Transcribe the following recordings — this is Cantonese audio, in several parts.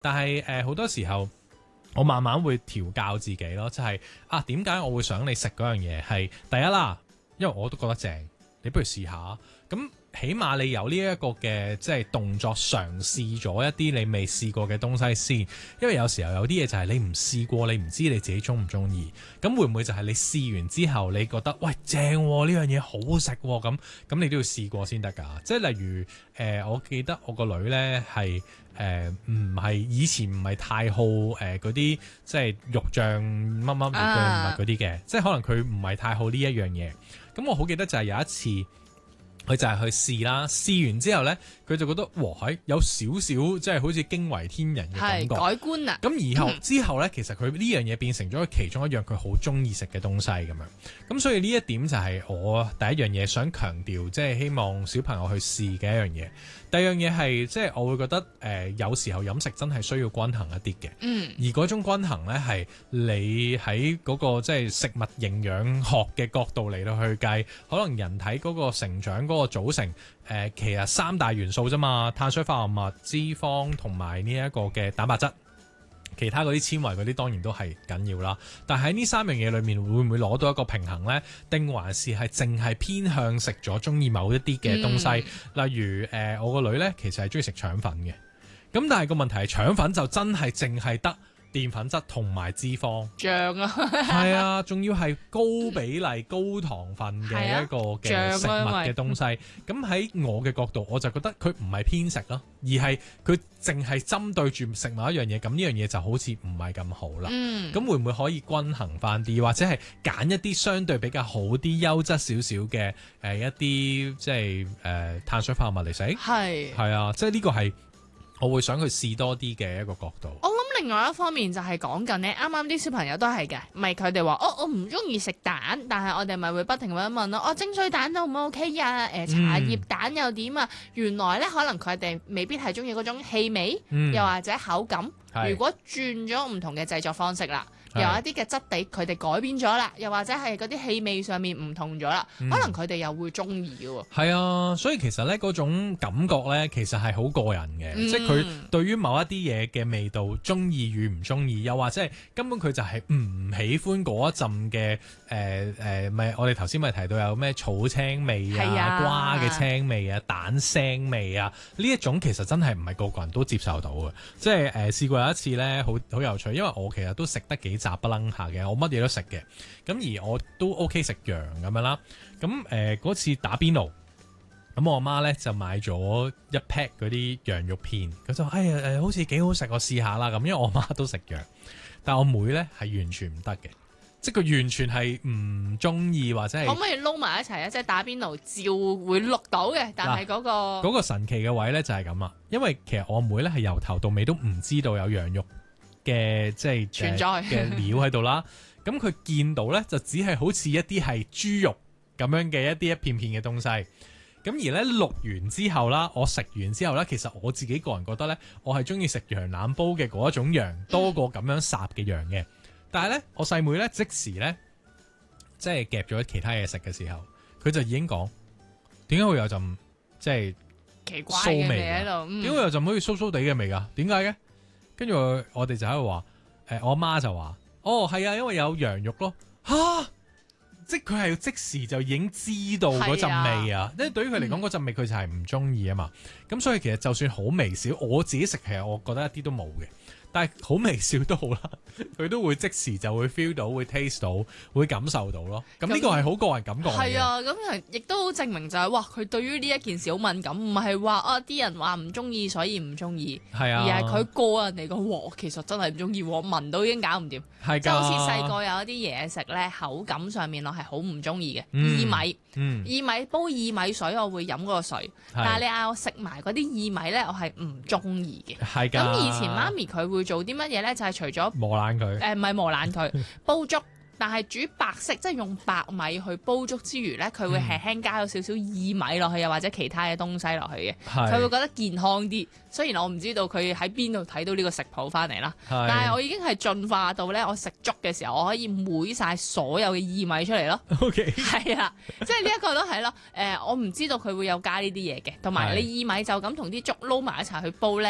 但係好多時候我慢慢會調教自己咯，就係點解我會想你食嗰樣嘢係第一啦，因為我都覺得正，你不如試下咁。起碼你有呢一個嘅即係動作，嘗試咗一啲你未試過嘅東西先，因為有時候有啲嘢就係你唔試過，你唔知你自己中唔中意。咁會唔會就係你試完之後，你覺得喂正喎，呢樣嘢好食喎，咁你都要試過先得㗎。即係例如我記得我個女呢係唔係以前唔係太好嗰啲即係肉醬乜乜唔係嗰啲嘅，即係可能佢唔係太好呢一樣嘢。咁我好記得就係有一次。佢就係去試啦，試完之後呢，佢就覺得哇，有少少即係好似驚為天人嘅感覺， 改觀啦。 咁之後呢，其實佢呢樣嘢變成咗其中一樣佢好中意食嘅東西咁樣。咁所以呢一點就係我第一樣嘢想強調，即係希望小朋友去試嘅一樣嘢。第二樣嘢係即係我會覺得有時候飲食真係需要均衡一啲嘅。而嗰種均衡呢，係你喺嗰個即係食物營養學嘅角度嚟到去計，可能人體嗰個成長嗰個組成其實3大元素啫嘛，碳水化合物、脂肪同埋呢一個嘅蛋白質。其他嗰啲纖維嗰啲當然都係緊要啦，但係喺呢3樣嘢裏面會唔會攞到一個平衡呢？定還是係淨係偏向食咗中意某一啲嘅東西？例如我個女呢，其實係中意食腸粉嘅，咁但係個問題係腸粉就真係淨係得澱粉質同埋脂肪醬啊，係啊，仲要係高比例高糖分嘅一個嘅食物嘅東西。咁喺我嘅角度，我就覺得佢唔係偏食咯，而係佢淨係針對住食某一樣嘢。咁呢樣嘢就好似唔係咁好啦。咁會唔會可以均衡翻啲，或者係揀一啲相對比較好啲、優質少少嘅一啲即係碳水化合物嚟食？係啊，即係呢個係我會想佢試多啲嘅一個角度。 另外一方面就係講緊咧，啱啱啲小朋友都係嘅，咪佢哋話我唔中意食蛋，但係我哋咪會不停咁樣問咯，蒸水蛋都唔 OK 啊，茶葉蛋又點啊？原來咧可能佢哋未必係中意嗰種氣味，又或者口感。如果轉咗唔同嘅製作方式啦，有一啲嘅質地佢哋改變咗啦，又或者係嗰啲氣味上面唔同咗啦，可能佢哋又會中意嘅喎。係啊，所以其實咧嗰種感覺咧，其實係好個人嘅，即係佢對於某一啲嘢嘅味道中意與唔中意，又或者係根本佢就係唔喜歡嗰一陣嘅咪我哋頭先咪提到有咩草青味啊、瓜嘅青味啊、蛋腥味啊，呢一種其實真係唔係個個人都接受到嘅。即係試過有一次咧，好有趣，因為我其實都食得幾雜不楞下嘅，我乜嘢都食嘅。咁而我都 OK 食羊咁樣啦。咁嗰次打邊爐，咁我阿媽咧就買咗一 pack 嗰啲羊肉片，佢就話好似幾好食，我試下啦咁。因為我阿媽都食羊，但我妹咧係完全唔得嘅，即係佢完全係唔中意或者係。可唔可以撈埋一齊啊？即係打邊爐照會錄到嘅，但係嗰個神奇嘅位咧就係咁啦。因為其實我阿妹咧係由頭到尾都唔知道有羊肉嘅即係存在嘅料喺度啦。咁佢見到咧就只係好似一啲係豬肉咁樣嘅一片片嘅東西。咁而咧錄完之後啦，我食完之後咧，其實我自己個人覺得咧，我係中意食羊腩煲嘅嗰一種羊多過咁樣烚嘅羊嘅。但係咧，我細妹咧即時咧，即係夾咗其他嘢食嘅時候，佢就已經講：點解會有陣即係奇怪嘅味喺度？ 點解會有陣好似酥酥地嘅味㗎？點解嘅？跟住我哋就喺度話：我阿媽就話：哦，係啊，因為有羊肉咯。嚇！即係佢係即時就已經知道嗰陣味啊，因為對於佢嚟講嗰陣味佢就係唔中意啊嘛。咁所以其實就算好微小，我自己食其實我覺得一啲都冇嘅。但係好微小都好啦，佢都會即時就會 feel 到，會 taste 到，會感受到咯。咁呢個係好個人感覺嚟嘅。係啊， 咁亦都好證明就係哇，佢對於呢一件事好敏感，唔係話啲人話唔中意所以唔中意，係啊，而係佢個人嚟講，其實真係唔中意，聞到已經搞唔掂。係㗎，即係好似細個有一啲嘢食咧，口感上面我係好唔中意嘅。薏米，薏米煲薏米水我會飲嗰個水，但係你嗌我食埋嗰啲薏米咧，我係唔中意嘅。係㗎。咁以前媽咪佢會做啲乜嘢咧？就係除咗磨爛佢， 唔係磨爛佢，煲粥。但係煮白色，即係用白米去煲粥之餘咧，佢會輕輕加咗少少薏米落去，又或者其他嘅東西落去嘅，佢會覺得健康啲。雖然我唔知道佢喺邊度睇到呢個食譜翻嚟啦，但係我已經係進化到咧，我食粥嘅時候，我可以煨晒所有嘅薏米出嚟咯。OK， 係啊，即係呢一個都係咯。我唔知道佢會有加呢啲嘢嘅，同埋你薏米就咁同啲粥撈埋一齊去煲咧。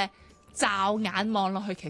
驟眼望落去，其